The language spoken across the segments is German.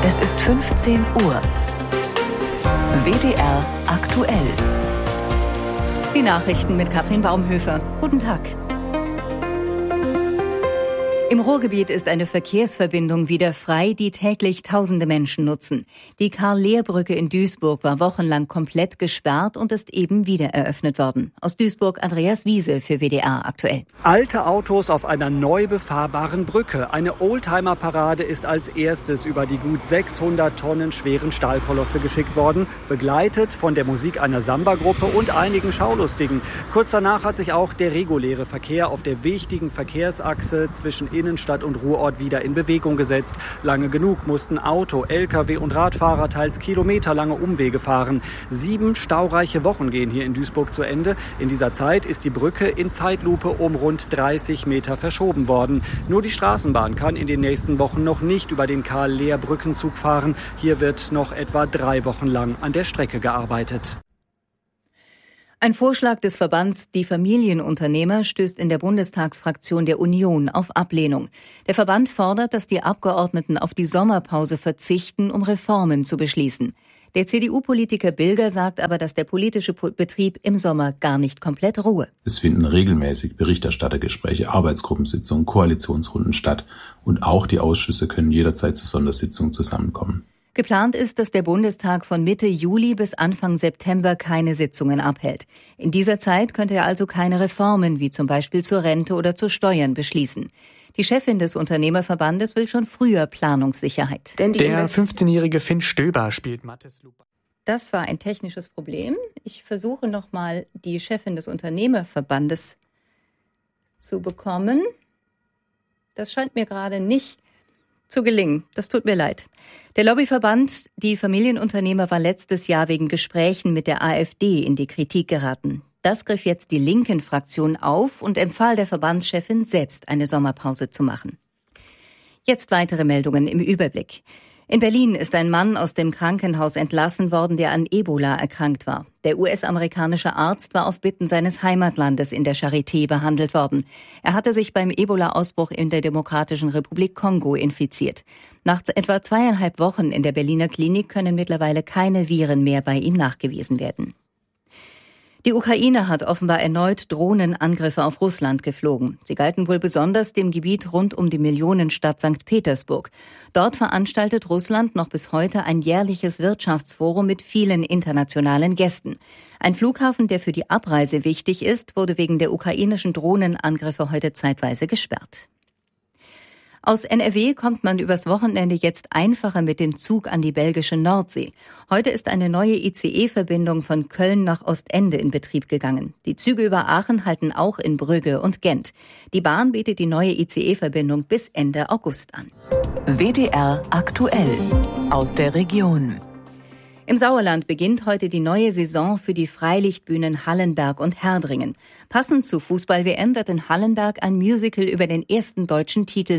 Es ist 15 Uhr. WDR aktuell. Die Nachrichten mit Katrin Baumhöfer. Guten Tag. Im Ruhrgebiet ist eine Verkehrsverbindung wieder frei, die täglich tausende Menschen nutzen. Die Karl-Lehr-Brücke in Duisburg war wochenlang komplett gesperrt und ist eben wieder eröffnet worden. Aus Duisburg Andreas Wiese für WDR aktuell. Alte Autos auf einer neu befahrbaren Brücke. Eine Oldtimer-Parade ist als erstes über die gut 600 Tonnen schweren Stahlkolosse geschickt worden, begleitet von der Musik einer Samba-Gruppe und einigen Schaulustigen. Kurz danach hat sich auch der reguläre Verkehr auf der wichtigen Verkehrsachse zwischen Innenstadt und Ruhrort wieder in Bewegung gesetzt. Lange genug mussten Auto, Lkw und Radfahrer teils kilometerlange Umwege fahren. 7 staureiche Wochen gehen hier in Duisburg zu Ende. In dieser Zeit ist die Brücke in Zeitlupe um rund 30 Meter verschoben worden. Nur die Straßenbahn kann in den nächsten Wochen noch nicht über den Karl-Lehr-Brückenzug fahren. Hier wird noch etwa 3 Wochen lang an der Strecke gearbeitet. Ein Vorschlag des Verbands Die Familienunternehmer stößt in der Bundestagsfraktion der Union auf Ablehnung. Der Verband fordert, dass die Abgeordneten auf die Sommerpause verzichten, um Reformen zu beschließen. Der CDU-Politiker Bilger sagt aber, dass der politische Betrieb im Sommer gar nicht komplett ruhe. Es finden regelmäßig Berichterstattergespräche, Arbeitsgruppensitzungen, Koalitionsrunden statt und auch die Ausschüsse können jederzeit zu Sondersitzungen zusammenkommen. Geplant ist, dass der Bundestag von Mitte Juli bis Anfang September keine Sitzungen abhält. In dieser Zeit könnte er also keine Reformen, wie zum Beispiel zur Rente oder zu Steuern, beschließen. Die Chefin des Unternehmerverbandes will schon früher Planungssicherheit. Der 15-jährige Finn Stöber spielt Mathis Lupa. Das war ein technisches Problem. Ich versuche nochmal die Chefin des Unternehmerverbandes zu bekommen. Das scheint mir gerade nicht zu gelingen. Das tut mir leid. Der Lobbyverband Die Familienunternehmer war letztes Jahr wegen Gesprächen mit der AfD in die Kritik geraten. Das griff jetzt die Linken-Fraktion auf und empfahl der Verbandschefin, selbst eine Sommerpause zu machen. Jetzt weitere Meldungen im Überblick. In Berlin ist ein Mann aus dem Krankenhaus entlassen worden, der an Ebola erkrankt war. Der US-amerikanische Arzt war auf Bitten seines Heimatlandes in der Charité behandelt worden. Er hatte sich beim Ebola-Ausbruch in der Demokratischen Republik Kongo infiziert. Nach etwa 2,5 Wochen in der Berliner Klinik können mittlerweile keine Viren mehr bei ihm nachgewiesen werden. Die Ukraine hat offenbar erneut Drohnenangriffe auf Russland geflogen. Sie galten wohl besonders dem Gebiet rund um die Millionenstadt St. Petersburg. Dort veranstaltet Russland noch bis heute ein jährliches Wirtschaftsforum mit vielen internationalen Gästen. Ein Flughafen, der für die Abreise wichtig ist, wurde wegen der ukrainischen Drohnenangriffe heute zeitweise gesperrt. Aus NRW kommt man übers Wochenende jetzt einfacher mit dem Zug an die belgische Nordsee. Heute ist eine neue ICE-Verbindung von Köln nach Ostende in Betrieb gegangen. Die Züge über Aachen halten auch in Brügge und Gent. Die Bahn bietet die neue ICE-Verbindung bis Ende August an. WDR aktuell aus der Region. Im Sauerland beginnt heute die neue Saison für die Freilichtbühnen Hallenberg und Herdringen. Passend zur Fußball-WM wird in Hallenberg ein Musical über den ersten deutschen Titel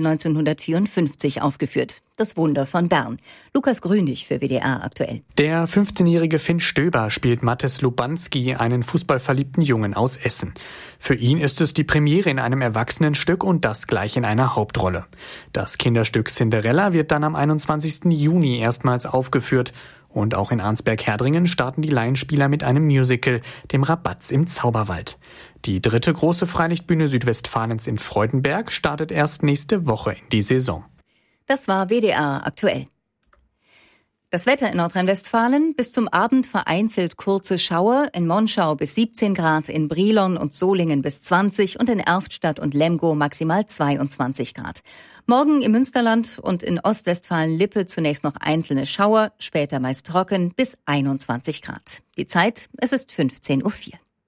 1954 aufgeführt. Das Wunder von Bern. Lukas Grünig für WDR aktuell. Der 15-jährige Finn Stöber spielt Mathis Lubanski, einen fußballverliebten Jungen aus Essen. Für ihn ist es die Premiere in einem Erwachsenenstück und das gleich in einer Hauptrolle. Das Kinderstück Cinderella wird dann am 21. Juni erstmals aufgeführt. Und auch in Arnsberg-Herdringen starten die Laienspieler mit einem Musical, dem Rabatz im Zauberwald. Die 3. große Freilichtbühne Südwestfalens in Freudenberg startet erst nächste Woche in die Saison. Das war WDR aktuell. Das Wetter in Nordrhein-Westfalen: bis zum Abend vereinzelt kurze Schauer, in Monschau bis 17 Grad, in Brilon und Solingen bis 20 und in Erftstadt und Lemgo maximal 22 Grad. Morgen im Münsterland und in Ostwestfalen-Lippe zunächst noch einzelne Schauer, später meist trocken bis 21 Grad. Die Zeit, es ist 15:04 Uhr.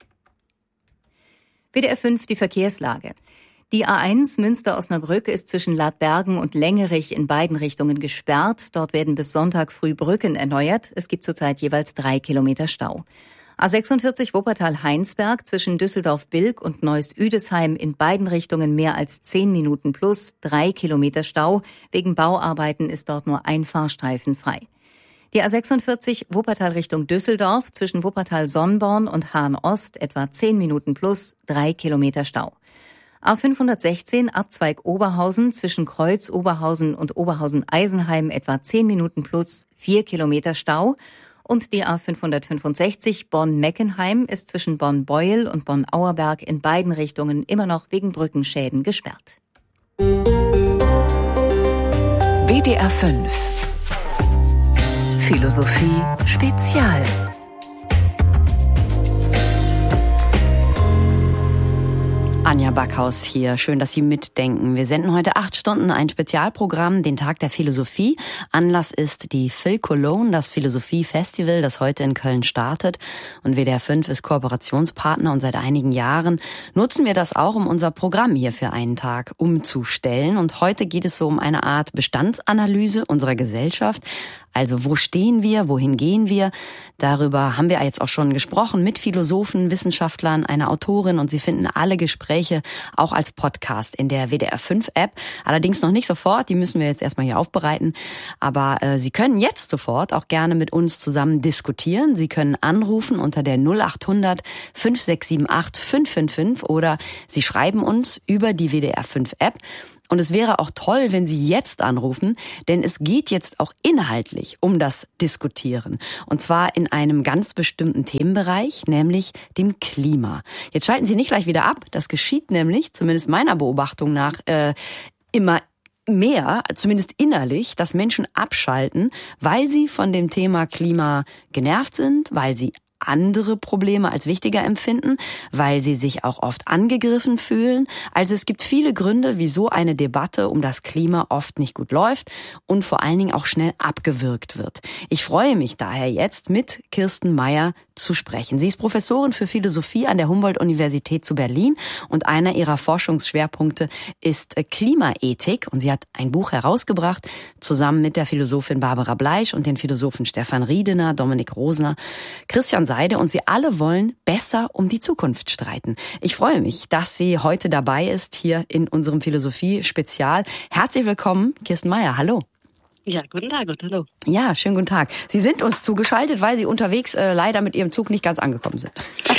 WDR 5, die Verkehrslage. Die A1 Münster-Osnabrück ist zwischen Ladbergen und Längerich in beiden Richtungen gesperrt. Dort werden bis Sonntag früh Brücken erneuert. Es gibt zurzeit jeweils 3 Kilometer Stau. A46 Wuppertal-Heinsberg zwischen Düsseldorf-Bilk und Neuss-Üdesheim in beiden Richtungen mehr als 10 Minuten plus 3 Kilometer Stau. Wegen Bauarbeiten ist dort nur ein Fahrstreifen frei. Die A46 Wuppertal Richtung Düsseldorf zwischen Wuppertal-Sonnborn und Hahn-Ost etwa 10 Minuten plus 3 Kilometer Stau. A516 Abzweig Oberhausen zwischen Kreuz Oberhausen und Oberhausen-Eisenheim etwa 10 Minuten plus 4 Kilometer Stau. Und die A565 Bonn-Meckenheim ist zwischen Bonn-Beuel und Bonn-Auerberg in beiden Richtungen immer noch wegen Brückenschäden gesperrt. WDR 5 Philosophie Spezial. Anja Backhaus hier. Schön, dass Sie mitdenken. Wir senden heute 8 Stunden ein Spezialprogramm, den Tag der Philosophie. Anlass ist die Phil Cologne, das Philosophie-Festival, das heute in Köln startet. Und WDR 5 ist Kooperationspartner und seit einigen Jahren nutzen wir das auch, um unser Programm hier für einen Tag umzustellen. Und heute geht es so um eine Art Bestandsanalyse unserer Gesellschaft. Also wo stehen wir, wohin gehen wir? Darüber haben wir jetzt auch schon gesprochen mit Philosophen, Wissenschaftlern, einer Autorin und Sie finden alle Gespräche auch als Podcast in der WDR 5 App. Allerdings noch nicht sofort, die müssen wir jetzt erstmal hier aufbereiten. Aber Sie können jetzt sofort auch gerne mit uns zusammen diskutieren. Sie können anrufen unter der 0800 5678 555 oder Sie schreiben uns über die WDR 5 App. Und es wäre auch toll, wenn Sie jetzt anrufen, denn es geht jetzt auch inhaltlich um das Diskutieren. Und zwar in einem ganz bestimmten Themenbereich, nämlich dem Klima. Jetzt schalten Sie nicht gleich wieder ab. Das geschieht nämlich, zumindest meiner Beobachtung nach, immer mehr, zumindest innerlich, dass Menschen abschalten, weil sie von dem Thema Klima genervt sind, weil sie andere Probleme als wichtiger empfinden, weil sie sich auch oft angegriffen fühlen. Also es gibt viele Gründe, wieso eine Debatte um das Klima oft nicht gut läuft und vor allen Dingen auch schnell abgewürgt wird. Ich freue mich daher jetzt, mit Kirsten Meyer zu sprechen. Sie ist Professorin für Philosophie an der Humboldt-Universität zu Berlin und einer ihrer Forschungsschwerpunkte ist Klimaethik und sie hat ein Buch herausgebracht, zusammen mit der Philosophin Barbara Bleisch und den Philosophen Stefan Riedener, Dominik Rosner, Christian Seide und sie alle wollen besser um die Zukunft streiten. Ich freue mich, dass sie heute dabei ist hier in unserem Philosophie-Spezial. Herzlich willkommen, Kirsten Meyer. Hallo. Ja, guten Tag und hallo. Ja, schönen guten Tag. Sie sind uns zugeschaltet, weil Sie unterwegs leider mit Ihrem Zug nicht ganz angekommen sind.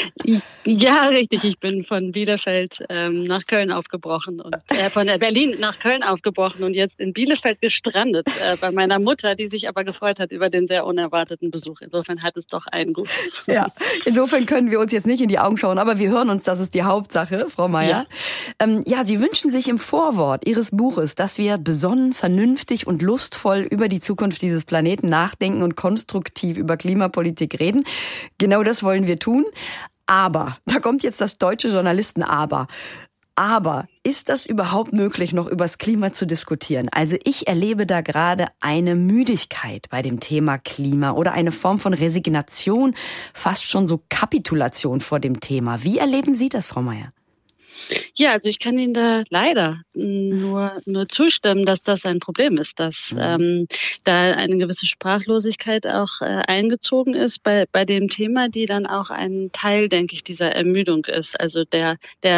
Ja, richtig. Ich bin von Bielefeld nach Köln aufgebrochen und von Berlin nach Köln aufgebrochen und jetzt in Bielefeld gestrandet bei meiner Mutter, die sich aber gefreut hat über den sehr unerwarteten Besuch. Insofern hat es doch einen Gutes. Ja, insofern können wir uns jetzt nicht in die Augen schauen, aber wir hören uns, das ist die Hauptsache, Frau Meyer. Ja, Sie wünschen sich im Vorwort Ihres Buches, dass wir besonnen, vernünftig und lustvoll über die Zukunft dieses Planeten nachdenken und konstruktiv über Klimapolitik reden. Genau das wollen wir tun. Aber, da kommt jetzt das deutsche Journalisten-Aber. Aber ist das überhaupt möglich, noch über das Klima zu diskutieren? Also ich erlebe da gerade eine Müdigkeit bei dem Thema Klima oder eine Form von Resignation, fast schon so Kapitulation vor dem Thema. Wie erleben Sie das, Frau Meyer? Ja, also ich kann Ihnen da leider nur zustimmen, dass das ein Problem ist, dass da eine gewisse Sprachlosigkeit auch eingezogen ist bei dem Thema, die dann auch ein Teil, denke ich, dieser Ermüdung ist. Also der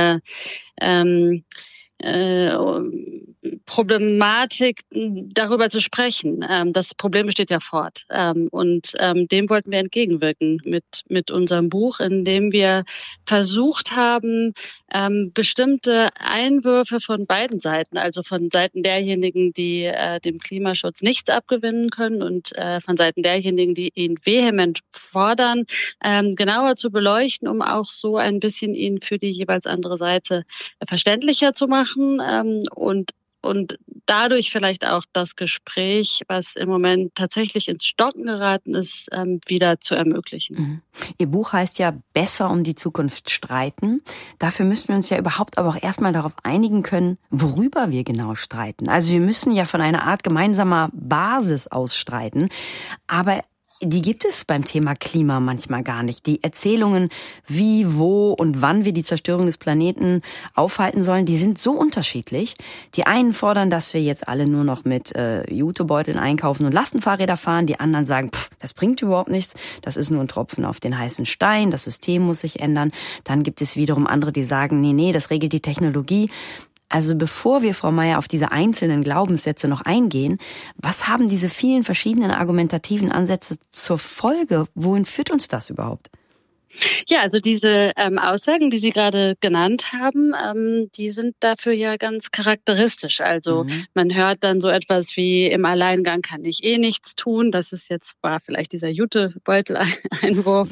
Problematik, darüber zu sprechen. Das Problem besteht ja fort. Und dem wollten wir entgegenwirken mit unserem Buch, indem wir versucht haben, bestimmte Einwürfe von beiden Seiten, also von Seiten derjenigen, die dem Klimaschutz nichts abgewinnen können und von Seiten derjenigen, die ihn vehement fordern, genauer zu beleuchten, um auch so ein bisschen ihn für die jeweils andere Seite verständlicher zu machen und dadurch vielleicht auch das Gespräch, was im Moment tatsächlich ins Stocken geraten ist, wieder zu ermöglichen. Mhm. Ihr Buch heißt ja Besser um die Zukunft streiten. Dafür müssen wir uns ja überhaupt aber auch erstmal darauf einigen können, worüber wir genau streiten. Also wir müssen ja von einer Art gemeinsamer Basis aus streiten, aber die gibt es beim Thema Klima manchmal gar nicht. Die Erzählungen, wie, wo und wann wir die Zerstörung des Planeten aufhalten sollen, die sind so unterschiedlich. Die einen fordern, dass wir jetzt alle nur noch mit Jutebeuteln einkaufen und Lastenfahrräder fahren. Die anderen sagen, das bringt überhaupt nichts. Das ist nur ein Tropfen auf den heißen Stein. Das System muss sich ändern. Dann gibt es wiederum andere, die sagen, nee, das regelt die Technologie. Also bevor wir, Frau Meyer, auf diese einzelnen Glaubenssätze noch eingehen, was haben diese vielen verschiedenen argumentativen Ansätze zur Folge? Wohin führt uns das überhaupt? Ja, also diese Aussagen, die Sie gerade genannt haben, die sind dafür ja ganz charakteristisch. Also man hört dann so etwas wie: Im Alleingang kann ich eh nichts tun. Das ist war vielleicht dieser Jutebeutel-Einwurf.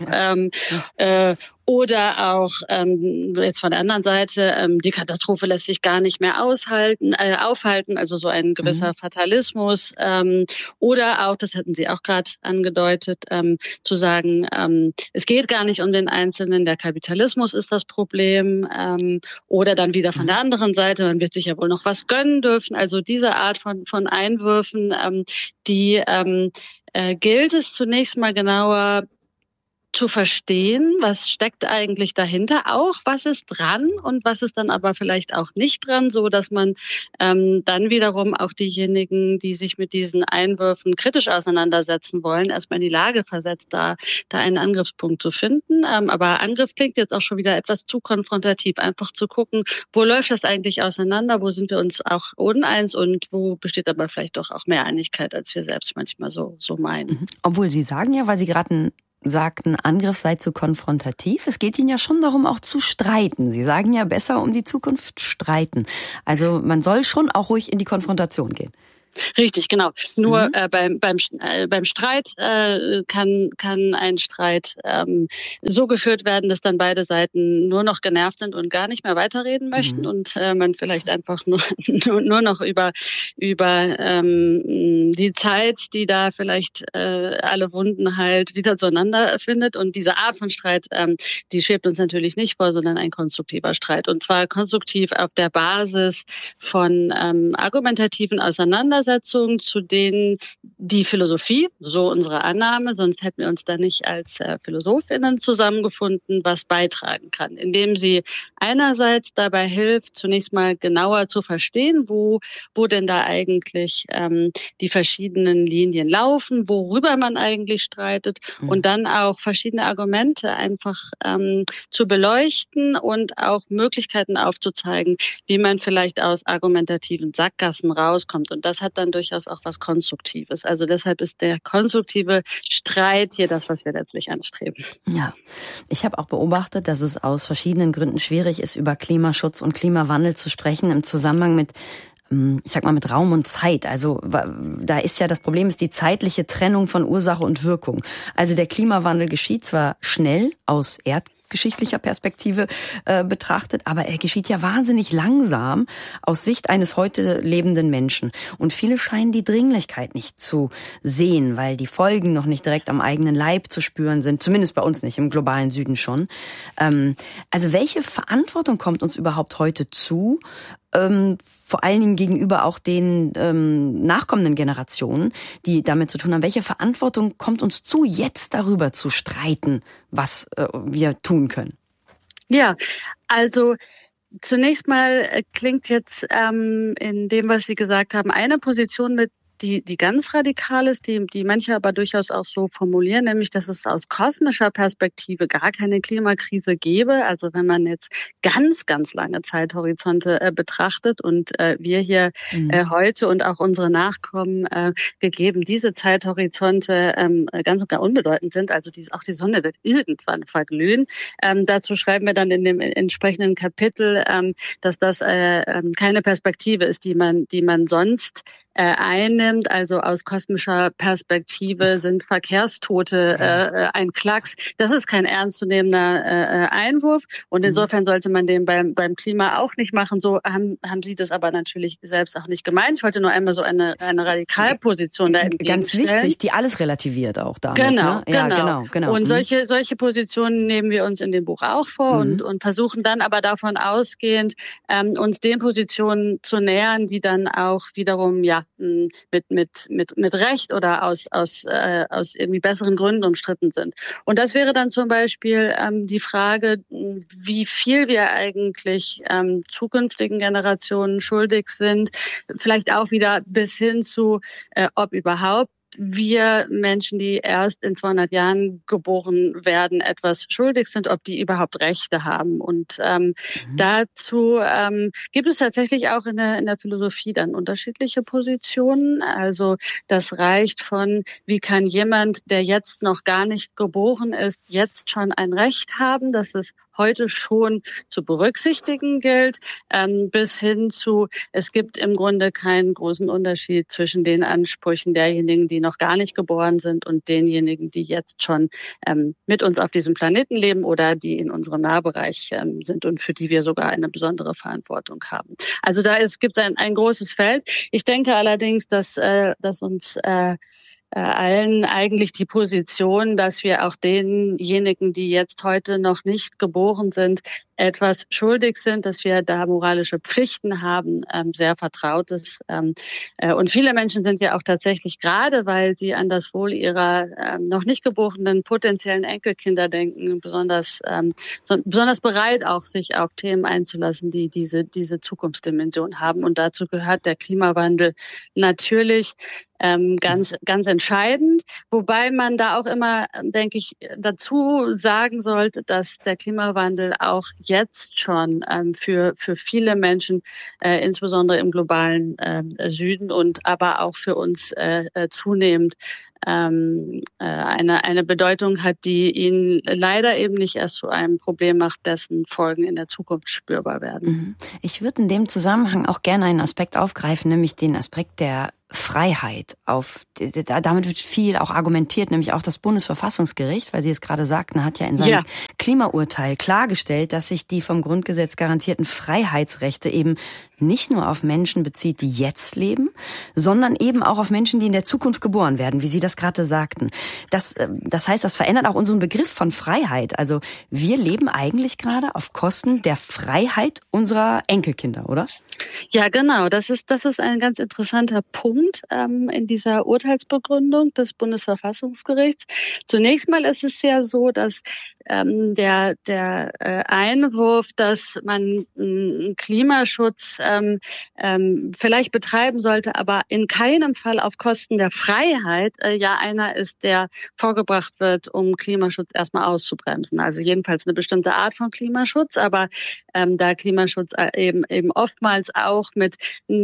Oder auch jetzt von der anderen Seite, die Katastrophe lässt sich gar nicht mehr aufhalten, also so ein gewisser Fatalismus. Oder auch, das hatten Sie auch gerade angedeutet, zu sagen, es geht gar nicht um den Einzelnen, der Kapitalismus ist das Problem. Oder dann wieder von der anderen Seite, man wird sich ja wohl noch was gönnen dürfen. Also diese Art von Einwürfen, die gilt es zunächst mal genauer zu verstehen, was steckt eigentlich dahinter, auch was ist dran und was ist dann aber vielleicht auch nicht dran, so dass man dann wiederum auch diejenigen, die sich mit diesen Einwürfen kritisch auseinandersetzen wollen, erstmal in die Lage versetzt, da einen Angriffspunkt zu finden. Aber Angriff klingt jetzt auch schon wieder etwas zu konfrontativ, einfach zu gucken, wo läuft das eigentlich auseinander, wo sind wir uns auch uneins und wo besteht aber vielleicht doch auch mehr Einigkeit, als wir selbst manchmal so meinen. Obwohl Sie sagen ja, weil Sie gerade sagten, Angriff sei zu konfrontativ. Es geht Ihnen ja schon darum, auch zu streiten. Sie sagen ja, besser um die Zukunft streiten. Also man soll schon auch ruhig in die Konfrontation gehen. Richtig, genau. Nur beim Streit kann ein Streit so geführt werden, dass dann beide Seiten nur noch genervt sind und gar nicht mehr weiterreden möchten und man vielleicht einfach nur noch über die Zeit, die da vielleicht alle Wunden heilt, wieder zueinander findet. Und diese Art von Streit, die schwebt uns natürlich nicht vor, sondern ein konstruktiver Streit. Und zwar konstruktiv auf der Basis von argumentativen Auseinandersetzungen, zu denen die Philosophie, so unsere Annahme, sonst hätten wir uns da nicht als PhilosophInnen zusammengefunden, was beitragen kann, indem sie einerseits dabei hilft, zunächst mal genauer zu verstehen, wo denn da eigentlich die verschiedenen Linien laufen, worüber man eigentlich streitet und dann auch verschiedene Argumente einfach zu beleuchten und auch Möglichkeiten aufzuzeigen, wie man vielleicht aus argumentativen Sackgassen rauskommt. Und das hat dann durchaus auch was Konstruktives. Also deshalb ist der konstruktive Streit hier das, was wir letztlich anstreben. Ja, ich habe auch beobachtet, dass es aus verschiedenen Gründen schwierig ist, über Klimaschutz und Klimawandel zu sprechen im Zusammenhang mit mit Raum und Zeit. Also da ist ja das Problem, ist die zeitliche Trennung von Ursache und Wirkung. Also der Klimawandel geschieht zwar schnell aus erdgeschichtlicher Perspektive betrachtet, aber er geschieht ja wahnsinnig langsam aus Sicht eines heute lebenden Menschen. Und viele scheinen die Dringlichkeit nicht zu sehen, weil die Folgen noch nicht direkt am eigenen Leib zu spüren sind, zumindest bei uns nicht, im globalen Süden schon. Also welche Verantwortung kommt uns überhaupt heute zu, vor allen Dingen gegenüber auch den nachkommenden Generationen, die damit zu tun haben? Welche Verantwortung kommt uns zu, jetzt darüber zu streiten, was wir tun können? Ja, also zunächst mal klingt jetzt in dem, was Sie gesagt haben, eine Position mit, die ganz radikal ist, die manche aber durchaus auch so formulieren, nämlich, dass es aus kosmischer Perspektive gar keine Klimakrise gäbe. Also wenn man jetzt ganz, ganz lange Zeithorizonte betrachtet und wir hier heute und auch unsere Nachkommen gegeben diese Zeithorizonte ganz und gar unbedeutend sind, also auch die Sonne wird irgendwann verglühen. Dazu schreiben wir dann in dem entsprechenden Kapitel, dass das keine Perspektive ist, die man sonst einnimmt. Also aus kosmischer Perspektive sind Verkehrstote ein Klacks. Das ist kein ernstzunehmender Einwurf und insofern sollte man den beim Klima auch nicht machen. So haben Sie das aber natürlich selbst auch nicht gemeint. Ich wollte nur einmal so eine Radikalposition da entgegenstellen. Ganz wichtig, die alles relativiert auch damit. Genau, ne? Ja, genau. Und solche Positionen nehmen wir uns in dem Buch auch vor und versuchen dann aber davon ausgehend, uns den Positionen zu nähern, die dann auch wiederum mit Recht oder aus irgendwie besseren Gründen umstritten sind. Und das wäre dann zum Beispiel die Frage, wie viel wir eigentlich zukünftigen Generationen schuldig sind, vielleicht auch wieder bis hin zu, ob überhaupt wir Menschen, die erst in 200 Jahren geboren werden, etwas schuldig sind, ob die überhaupt Rechte haben. Und dazu gibt es tatsächlich auch in der Philosophie dann unterschiedliche Positionen. Also das reicht von, wie kann jemand, der jetzt noch gar nicht geboren ist, jetzt schon ein Recht haben, dass es heute schon zu berücksichtigen gilt, bis hin zu, es gibt im Grunde keinen großen Unterschied zwischen den Ansprüchen derjenigen, die noch gar nicht geboren sind und denjenigen, die jetzt schon mit uns auf diesem Planeten leben oder die in unserem Nahbereich sind und für die wir sogar eine besondere Verantwortung haben. Also gibt es ein großes Feld. Ich denke allerdings, dass uns allen eigentlich die Position, dass wir auch denjenigen, die jetzt heute noch nicht geboren sind, etwas schuldig sind, dass wir da moralische Pflichten haben, sehr vertraut ist. Und viele Menschen sind ja auch tatsächlich, gerade weil sie an das Wohl ihrer noch nicht geborenen potenziellen Enkelkinder denken, besonders bereit, auch sich auf Themen einzulassen, die diese Zukunftsdimension haben. Und dazu gehört der Klimawandel natürlich ganz entscheidend, wobei man da auch immer, denke ich, dazu sagen sollte, dass der Klimawandel auch jetzt schon für viele Menschen, insbesondere im globalen Süden und aber auch für uns zunehmend eine Bedeutung hat, die ihn leider eben nicht erst zu einem Problem macht, dessen Folgen in der Zukunft spürbar werden. Ich würde in dem Zusammenhang auch gerne einen Aspekt aufgreifen, nämlich den Aspekt der Freiheit. Damit wird viel auch argumentiert, nämlich auch das Bundesverfassungsgericht, weil Sie es gerade sagten, hat ja in seinem Klimaurteil klargestellt, dass sich die vom Grundgesetz garantierten Freiheitsrechte eben nicht nur auf Menschen bezieht, die jetzt leben, sondern eben auch auf Menschen, die in der Zukunft geboren werden, wie Sie das gerade sagten. Das heißt, das verändert auch unseren Begriff von Freiheit. Also wir leben eigentlich gerade auf Kosten der Freiheit unserer Enkelkinder, oder? Ja, genau. Das ist ein ganz interessanter Punkt in dieser Urteilsbegründung des Bundesverfassungsgerichts. Zunächst mal ist es ja so, dass der Einwurf, dass man Klimaschutz vielleicht betreiben sollte, aber in keinem Fall auf Kosten der Freiheit, ja einer ist, der vorgebracht wird, um Klimaschutz erstmal auszubremsen. Also jedenfalls eine bestimmte Art von Klimaschutz, aber da Klimaschutz eben oftmals auch mit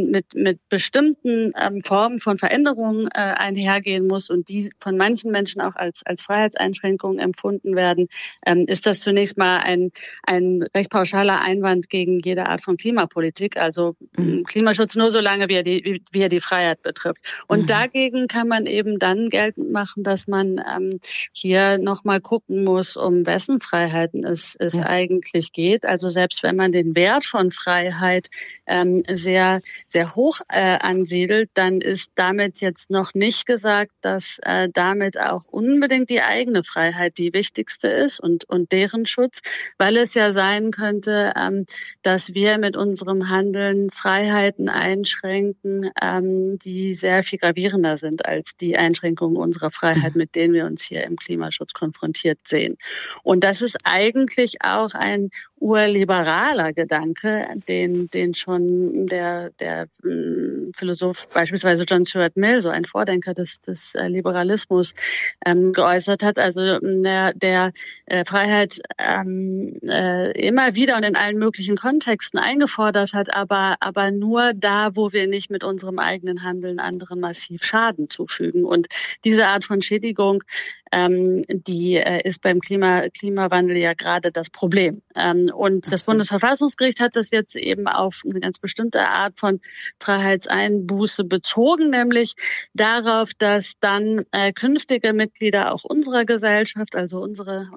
bestimmten Formen von Veränderungen einhergehen muss und die von manchen Menschen auch als Freiheitseinschränkungen empfunden werden, ist das zunächst mal ein recht pauschaler Einwand gegen jede Art von Klimapolitik. Also Klimaschutz nur so lange, wie er die Freiheit betrifft. Und dagegen kann man eben dann geltend machen, dass man hier nochmal gucken muss, um wessen Freiheiten es eigentlich geht. Also selbst wenn man den Wert von Freiheit sehr, sehr hoch ansiedelt, dann ist damit jetzt noch nicht gesagt, dass damit auch unbedingt die eigene Freiheit die wichtigste ist und deren Schutz, weil es ja sein könnte, dass wir mit unserem Handeln Freiheiten einschränken, die sehr viel gravierender sind als die Einschränkungen unserer Freiheit, mit denen wir uns hier im Klimaschutz konfrontiert sehen. Und das ist eigentlich auch ein urliberaler Gedanke, den schon der Philosoph beispielsweise John Stuart Mill, so ein Vordenker des Liberalismus, geäußert hat. Also der Freiheit immer wieder und in allen möglichen Kontexten eingefordert hat, aber nur da, wo wir nicht mit unserem eigenen Handeln anderen massiv Schaden zufügen. Und diese Art von Schädigung, die ist beim Klimawandel ja gerade das Problem. Und das Bundesverfassungsgericht hat das jetzt eben auf eine ganz bestimmte Art von Freiheitseinbuße bezogen, nämlich darauf, dass dann künftige Mitglieder auch unserer Gesellschaft, also unsere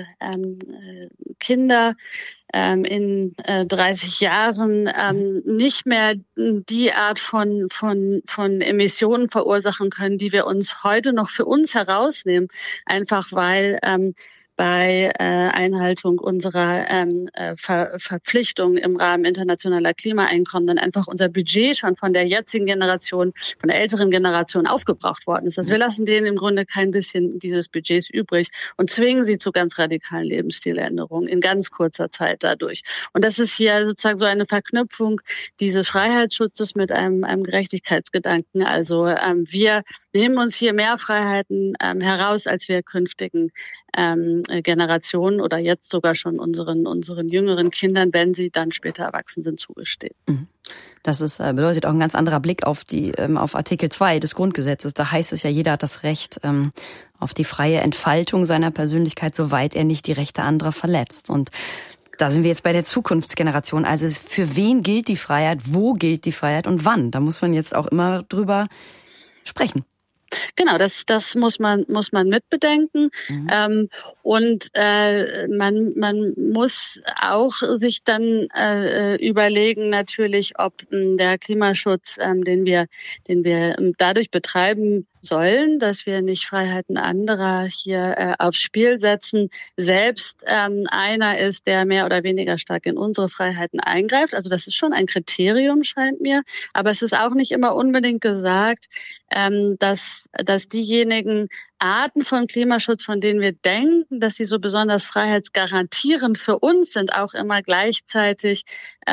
Kinder, in 30 Jahren nicht mehr die Art von Emissionen verursachen können, die wir uns heute noch für uns herausnehmen, einfach weil bei Einhaltung unserer Verpflichtungen im Rahmen internationaler Klimaeinkommen dann einfach unser Budget schon von der jetzigen Generation, von der älteren Generation aufgebraucht worden ist. Also wir lassen denen im Grunde kein bisschen dieses Budgets übrig und zwingen sie zu ganz radikalen Lebensstiländerungen in ganz kurzer Zeit dadurch. Und das ist hier sozusagen so eine Verknüpfung dieses Freiheitsschutzes mit einem Gerechtigkeitsgedanken. Also wir nehmen uns hier mehr Freiheiten heraus, als wir künftigen Generationen oder jetzt sogar schon unseren jüngeren Kindern, wenn sie dann später erwachsen sind, zugestehen. Das ist, bedeutet auch ein ganz anderer Blick auf auf Artikel 2 des Grundgesetzes. Da heißt es ja, jeder hat das Recht auf die freie Entfaltung seiner Persönlichkeit, soweit er nicht die Rechte anderer verletzt. Und da sind wir jetzt bei der Zukunftsgeneration. Also für wen gilt die Freiheit, wo gilt die Freiheit und wann? Da muss man jetzt auch immer drüber sprechen. Genau, das muss man mitbedenken. Und man muss auch sich dann überlegen natürlich, ob der Klimaschutz, den wir dadurch betreiben sollen, dass wir nicht Freiheiten anderer hier aufs Spiel setzen, selbst einer ist, der mehr oder weniger stark in unsere Freiheiten eingreift. Also das ist schon ein Kriterium, scheint mir. Aber es ist auch nicht immer unbedingt gesagt, dass diejenigen Arten von Klimaschutz, von denen wir denken, dass sie so besonders freiheitsgarantierend für uns sind, auch immer gleichzeitig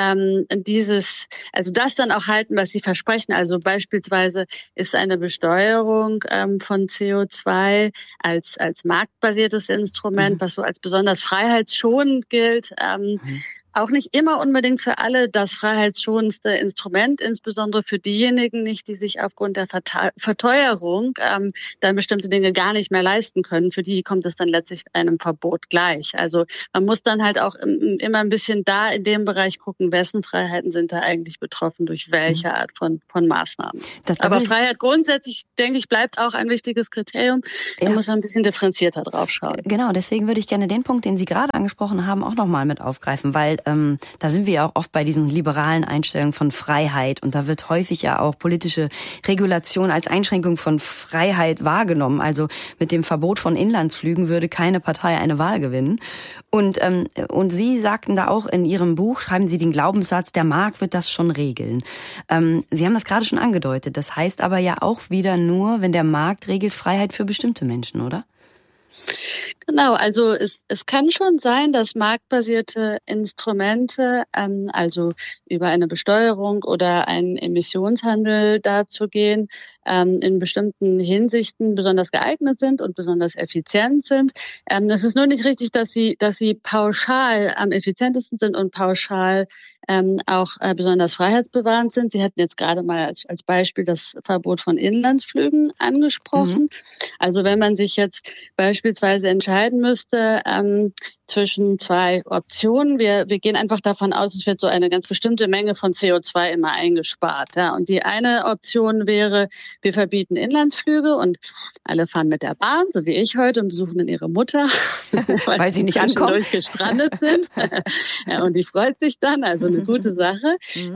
das dann auch halten, was sie versprechen. Also beispielsweise ist eine Besteuerung von CO2 als marktbasiertes Instrument, was so als besonders freiheitsschonend gilt, auch nicht immer unbedingt für alle das freiheitsschonendste Instrument, insbesondere für diejenigen nicht, die sich aufgrund der Verteuerung dann bestimmte Dinge gar nicht mehr leisten können. Für die kommt es dann letztlich einem Verbot gleich. Also man muss dann halt auch immer ein bisschen da in dem Bereich gucken, wessen Freiheiten sind da eigentlich betroffen, durch welche Art von Maßnahmen. Aber Freiheit grundsätzlich, denke ich, bleibt auch ein wichtiges Kriterium. Da muss man ein bisschen differenzierter drauf schauen. Genau, deswegen würde ich gerne den Punkt, den Sie gerade angesprochen haben, auch nochmal mit aufgreifen, weil da sind wir ja auch oft bei diesen liberalen Einstellungen von Freiheit und da wird häufig ja auch politische Regulation als Einschränkung von Freiheit wahrgenommen. Also mit dem Verbot von Inlandsflügen würde keine Partei eine Wahl gewinnen. Und Sie sagten da auch in Ihrem Buch, schreiben Sie den Glaubenssatz, der Markt wird das schon regeln. Sie haben das gerade schon angedeutet. Das heißt aber ja auch wieder nur, wenn der Markt regelt, Freiheit für bestimmte Menschen, oder? Genau, also es kann schon sein, dass marktbasierte Instrumente, also über eine Besteuerung oder einen Emissionshandel dazu gehen, in bestimmten Hinsichten besonders geeignet sind und besonders effizient sind. Es ist nur nicht richtig, dass sie pauschal am effizientesten sind und pauschal auch besonders freiheitsbewahrend sind. Sie hatten jetzt gerade mal als Beispiel das Verbot von Inlandsflügen angesprochen. Also wenn man sich jetzt beispielsweise entscheiden müsste zwischen zwei Optionen, wir gehen einfach davon aus, es wird so eine ganz bestimmte Menge von CO2 immer eingespart. Ja. Und die eine Option wäre, wir verbieten Inlandsflüge und alle fahren mit der Bahn, so wie ich heute, und besuchen dann ihre Mutter, weil sie nicht ankommen, gestrandet sind. Ja, und die freut sich dann, also eine gute Sache.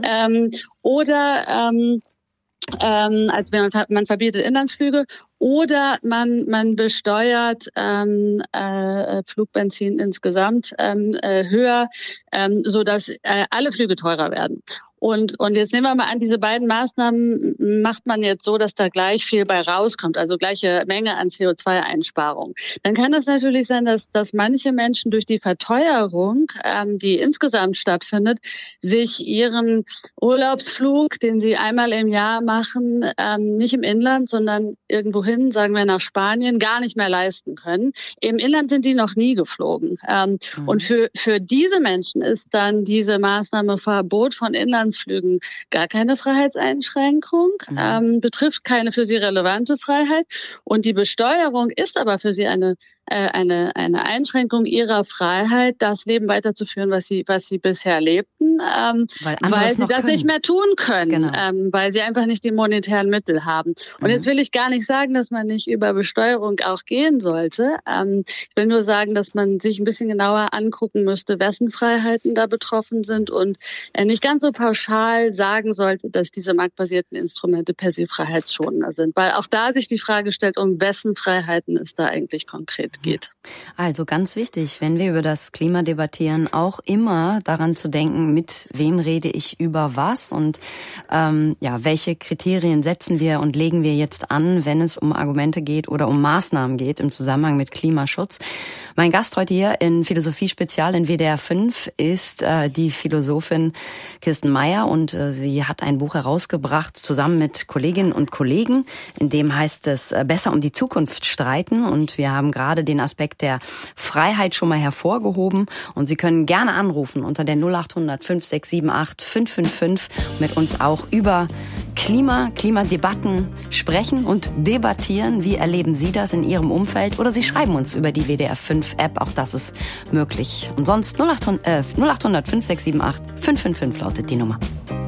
Also man verbietet Inlandsflüge oder man besteuert Flugbenzin insgesamt höher, so dass alle Flüge teurer werden. Und jetzt nehmen wir mal an, diese beiden Maßnahmen macht man jetzt so, dass da gleich viel bei rauskommt, also gleiche Menge an CO2-Einsparung. Dann kann es natürlich sein, dass manche Menschen durch die Verteuerung, die insgesamt stattfindet, sich ihren Urlaubsflug, den sie einmal im Jahr machen, nicht im Inland, sondern irgendwo hin, sagen wir nach Spanien, gar nicht mehr leisten können. Im Inland sind die noch nie geflogen. Und für diese Menschen ist dann diese Maßnahme Verbot von Inlandsflügen gar keine Freiheitseinschränkung, betrifft keine für sie relevante Freiheit. Und die Besteuerung ist aber für sie eine Einschränkung ihrer Freiheit, das Leben weiterzuführen, was sie bisher lebten, weil sie das nicht mehr tun können, genau. Weil sie einfach nicht die monetären Mittel haben. Und jetzt will ich gar nicht sagen, dass man nicht über Besteuerung auch gehen sollte. Ich will nur sagen, dass man sich ein bisschen genauer angucken müsste, wessen Freiheiten da betroffen sind und nicht ganz so pauschal sagen sollte, dass diese marktbasierten Instrumente per se freiheitsschonender sind. Weil auch da sich die Frage stellt, um wessen Freiheiten es da eigentlich konkret geht. Also ganz wichtig, wenn wir über das Klima debattieren, auch immer daran zu denken, mit wem rede ich über was und welche Kriterien setzen wir und legen wir jetzt an, wenn es um Argumente geht oder um Maßnahmen geht im Zusammenhang mit Klimaschutz. Mein Gast heute hier in Philosophie Spezial in WDR 5 ist die Philosophin Kirsten Meyer und sie hat ein Buch herausgebracht zusammen mit Kolleginnen und Kollegen, in dem heißt es besser um die Zukunft streiten und wir haben gerade den Aspekt der Freiheit schon mal hervorgehoben und Sie können gerne anrufen unter der 0800 5678 555 mit uns auch über Klimadebatten sprechen und debattieren. Wie erleben Sie das in Ihrem Umfeld? Oder Sie schreiben uns über die WDR 5 App, auch das ist möglich. Und sonst 0800 5678 555 lautet die Nummer.